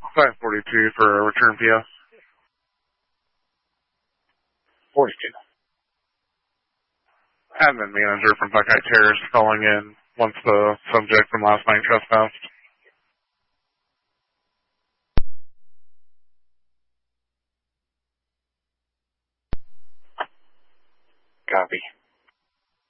542 for a return PO. 42. Admin manager from Buckeye Terrace calling in once the subject from last night trespassed. Copy.